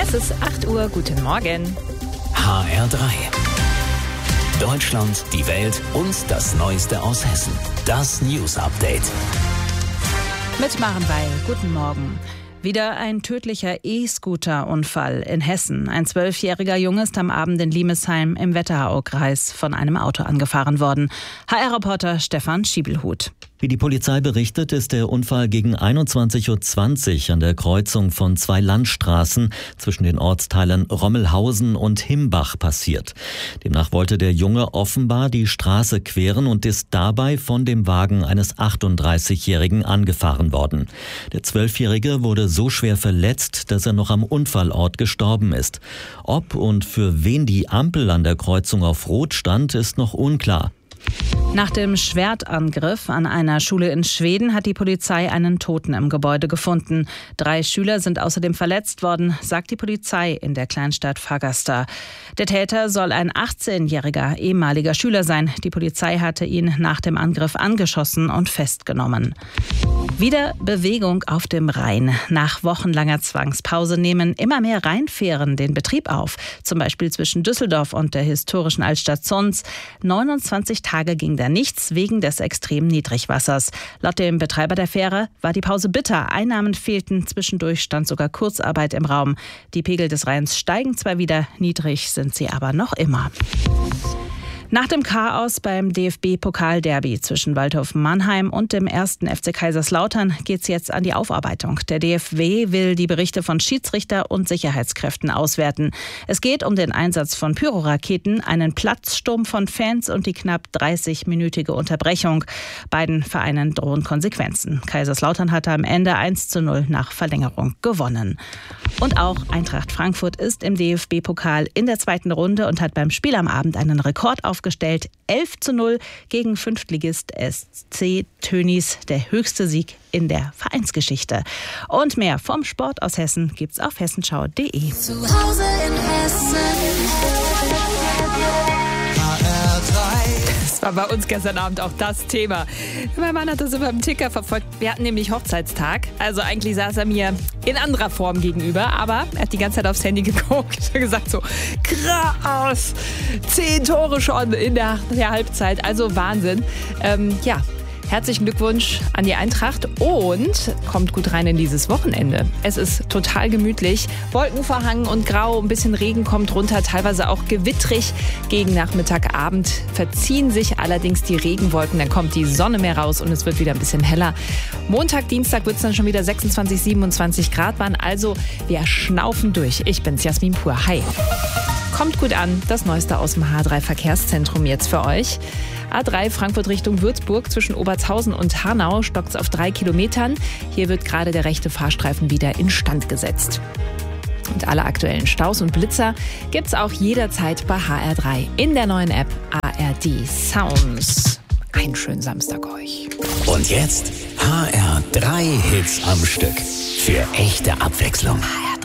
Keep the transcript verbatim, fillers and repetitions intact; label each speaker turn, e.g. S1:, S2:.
S1: Es ist acht Uhr, guten Morgen.
S2: H R drei. Deutschland, die Welt und das Neueste aus Hessen. Das News Update.
S3: Mit Maren Weil, guten Morgen. Wieder ein tödlicher E-Scooter-Unfall in Hessen. Ein zwölfjähriger Junge ist am Abend in Limesheim im Wetteraukreis von einem Auto angefahren worden. H R-Reporter Stefan Schiebelhut.
S4: Wie die Polizei berichtet, ist der Unfall gegen einundzwanzig Uhr zwanzig an der Kreuzung von zwei Landstraßen zwischen den Ortsteilen Rommelhausen und Himbach passiert. Demnach wollte der Junge offenbar die Straße queren und ist dabei von dem Wagen eines achtunddreißigjährigen angefahren worden. Der Zwölfjährige wurde so schwer verletzt, dass er noch am Unfallort gestorben ist. Ob und für wen die Ampel an der Kreuzung auf Rot stand, ist noch unklar.
S3: Nach dem Schwertangriff an einer Schule in Schweden hat die Polizei einen Toten im Gebäude gefunden. Drei Schüler sind außerdem verletzt worden, sagt die Polizei in der Kleinstadt Fagersta. Der Täter soll ein achtzehnjähriger ehemaliger Schüler sein. Die Polizei hatte ihn nach dem Angriff angeschossen und festgenommen. Wieder Bewegung auf dem Rhein. Nach wochenlanger Zwangspause nehmen immer mehr Rheinfähren den Betrieb auf. Zum Beispiel zwischen Düsseldorf und der historischen Altstadt Zons. neunundzwanzig Tage ging da nichts wegen des extremen Niedrigwassers. Laut dem Betreiber der Fähre war die Pause bitter. Einnahmen fehlten, zwischendurch stand sogar Kurzarbeit im Raum. Die Pegel des Rheins steigen zwar wieder, niedrig sind sie aber noch immer. Nach dem Chaos beim D F B-Pokal-Derby zwischen Waldhof Mannheim und dem ersten F C Kaiserslautern geht's jetzt an die Aufarbeitung. Der D F W will die Berichte von Schiedsrichter und Sicherheitskräften auswerten. Es geht um den Einsatz von Pyroraketen, einen Platzsturm von Fans und die knapp dreißigminütige Unterbrechung. Beiden Vereinen drohen Konsequenzen. Kaiserslautern hatte am Ende eins zu null nach Verlängerung gewonnen. Und auch Eintracht Frankfurt ist im D F B-Pokal in der zweiten Runde und hat beim Spiel am Abend einen Rekord aufgestellt. elf zu null gegen Fünftligist S C Tönnies, der höchste Sieg in der Vereinsgeschichte. Und mehr vom Sport aus Hessen gibt's auf hessenschau punkt de.
S5: Zu Hause in Hessen.
S1: Das war bei uns gestern Abend auch das Thema. Mein Mann hat das über den Ticker verfolgt. Wir hatten nämlich Hochzeitstag. Also eigentlich saß er mir in anderer Form gegenüber, aber er hat die ganze Zeit aufs Handy geguckt und gesagt so, krass, zehn Tore schon in der, der Halbzeit. Also Wahnsinn. Ähm, ja. Herzlichen Glückwunsch an die Eintracht und kommt gut rein in dieses Wochenende. Es ist total gemütlich, wolkenverhangen und grau, ein bisschen Regen kommt runter, teilweise auch gewittrig. Gegen Nachmittag, Abend verziehen sich allerdings die Regenwolken, dann kommt die Sonne mehr raus und es wird wieder ein bisschen heller. Montag, Dienstag wird es dann schon wieder sechsundzwanzig, siebenundzwanzig Grad waren, also wir schnaufen durch. Ich bin's, Jasmin Pur. Hi. Kommt gut an, das Neueste aus dem H drei Verkehrszentrum jetzt für euch. A drei Frankfurt Richtung Würzburg zwischen Obertshausen und Hanau stockt es auf drei Kilometern. Hier wird gerade der rechte Fahrstreifen wieder instand gesetzt. Und alle aktuellen Staus und Blitzer gibt's auch jederzeit bei H R drei in der neuen App A R D Sounds. Einen schönen Samstag euch.
S2: Und jetzt H R drei Hits am Stück. Für echte Abwechslung.
S5: H R